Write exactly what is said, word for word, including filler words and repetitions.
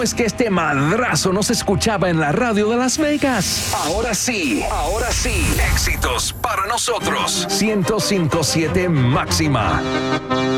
es que este madrazo no se escuchaba en la radio de Las Vegas? Ahora sí, ahora sí. Éxitos para nosotros. ciento cinco punto siete Máxima.